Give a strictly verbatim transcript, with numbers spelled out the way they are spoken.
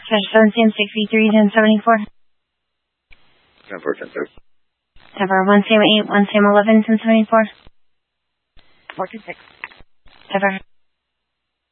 Special seven Sam sixty-three ten seventy-four. ten four ten six. ten four one Sam eight one Sam eleven ten seventy-four. four two six. ten four.